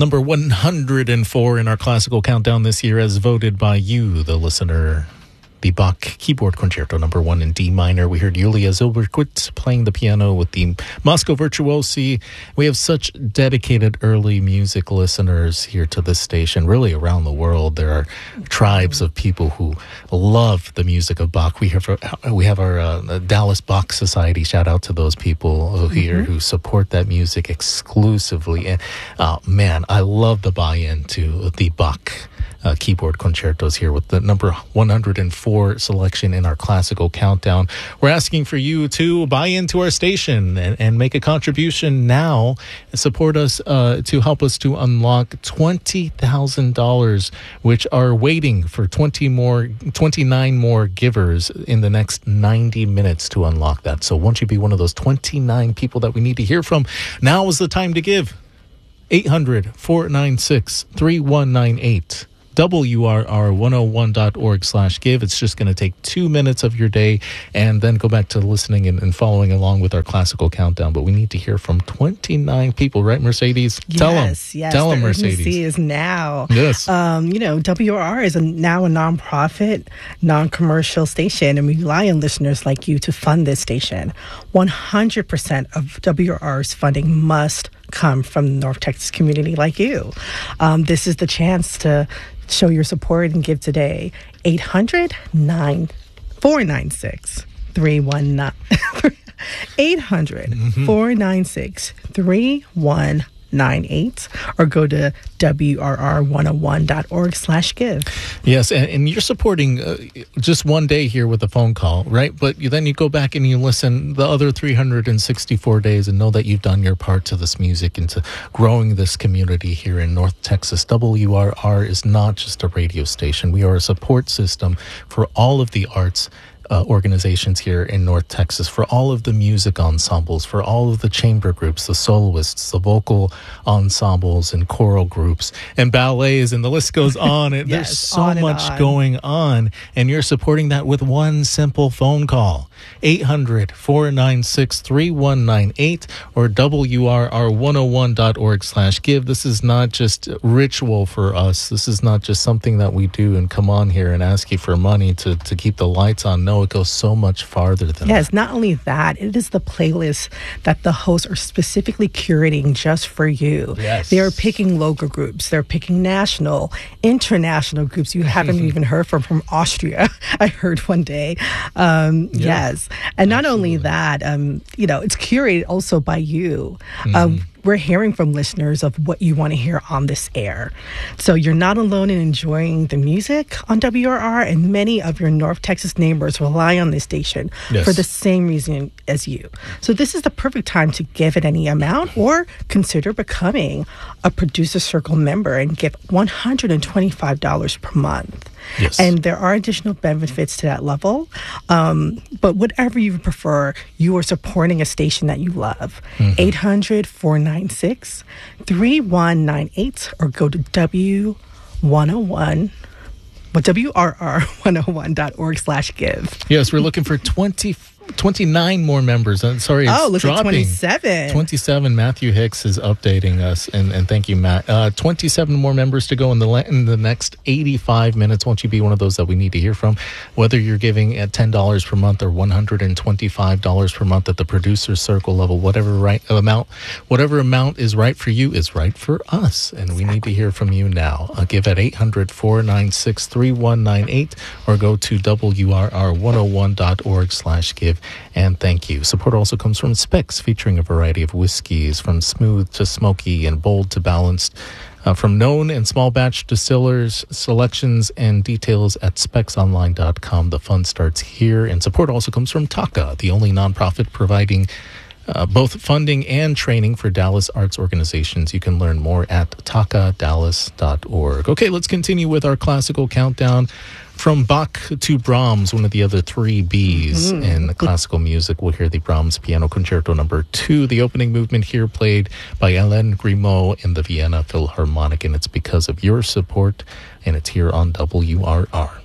Number 104 in our classical countdown this year, as voted by you, the listener. The Bach Keyboard Concerto number 1 in D minor. We heard Julia Zilberquist playing the piano with the Moscow Virtuosi. We have such dedicated early music listeners here to this station, really around the world. There are tribes of people who love the music of Bach. We have our Dallas Bach Society. Shout out to those people here who support that music exclusively. And man, I love the buy-in to the Bach keyboard concertos here with the number 104 selection in our classical countdown. We're asking for you to buy into our station and make a contribution now and support us to help us to unlock $20,000, which are waiting for 29 more givers in the next 90 minutes to unlock that. So won't you be one of those 29 people that we need to hear from? Now is the time to give. 800-496-3198. WRR101.org/give. It's just going to take 2 minutes of your day, and then go back to listening and following along with our classical countdown. But we need to hear from 29 people, right, Mercedes? Tell them. Yes. Tell them, the Mercedes. urgency is now. Yes. WRR is now a nonprofit, non-commercial station, and we rely on listeners like you to fund this station. 100% of WRR's funding must come from the North Texas community like you. This is the chance to show your support and give today. 800-496-3198. 800-496-3198, or go to WRR101.org/give. Yes, and you're supporting just one day here with a phone call, right? But then you go back and you listen the other 364 days and know that you've done your part to this music and to growing this community here in North Texas. WRR is not just a radio station. We are a support system for all of the arts organizations here in North Texas, for all of the music ensembles, for all of the chamber groups, the soloists, the vocal ensembles and choral groups and ballets, and the list goes on. Yes, there's so much going on, and you're supporting that with one simple phone call. 800-496-3198 or WRR101.org/give. This is not just ritual for us. This is not just something that we do and come on here and ask you for money to keep the lights on. No, it goes so much farther than that. Yes, not only that, it is the playlist that the hosts are specifically curating just for you. Yes. They are picking local groups. They're picking national, international groups you haven't even heard from Austria, I heard one day. Yes. And not only that, it's curated also by you. We're hearing from listeners of what you want to hear on this air. So you're not alone in enjoying the music on WRR, and many of your North Texas neighbors rely on this station for the same reason as you. So this is the perfect time to give at any amount, or consider becoming a Producer Circle member and give $125 per month. Yes. And there are additional benefits to that level. But whatever you prefer, you are supporting a station that you love. 800-496-3198, or go to WRR101.org/give. Yes, we're looking for 29 more members. Sorry, it's looks like dropping. 27. 27. Matthew Hicks is updating us, and thank you, Matt. 27 more members to go in the next 85 minutes. Won't you be one of those that we need to hear from? Whether you're giving at $10 per month or $125 per month at the Producer Circle level, whatever amount is right for you is right for us, and we need to hear from you now. Give at 800-496-3198 or go to WRR101.org/give. And thank you. Support also comes from Specs, featuring a variety of whiskeys from smooth to smoky and bold to balanced. From known and small batch distillers, selections and details at specsonline.com. The fun starts here. And support also comes from Taka, the only nonprofit providing both funding and training for Dallas arts organizations. You can learn more at takadallas.org. Okay, let's continue with our classical countdown. From Bach to Brahms, one of the other three Bs in classical music. We'll hear the Brahms Piano Concerto number 2, the opening movement here played by Hélène Grimaud in the Vienna Philharmonic, and it's because of your support, and it's here on WRR.